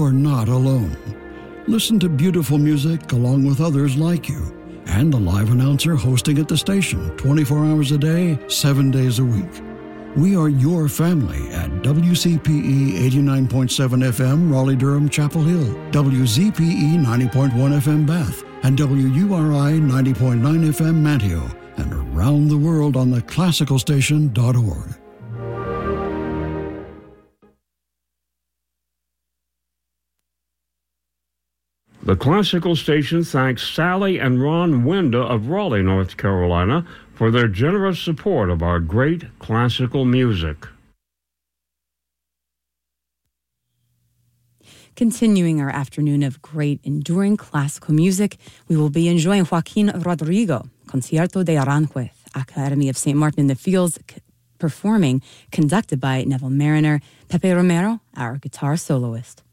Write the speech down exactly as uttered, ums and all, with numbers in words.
you're not alone. Listen to beautiful music along with others like you, and a live announcer hosting at the station twenty-four hours a day, seven days a week. We are your family at W C P E eighty-nine point seven F M, Raleigh-Durham, Chapel Hill, W Z P E ninety point one F M, Bath, and W U R I ninety point nine F M, Manteo, and around the world on the classical station dot org. The Classical Station thanks Sally and Ron Winda of Raleigh, North Carolina, for their generous support of our great classical music. Continuing our afternoon of great, enduring classical music, we will be enjoying Joaquin Rodrigo, Concierto de Aranjuez, Academy of Saint Martin in the Fields c- performing, conducted by Neville Mariner, Pepe Romero, our guitar soloist.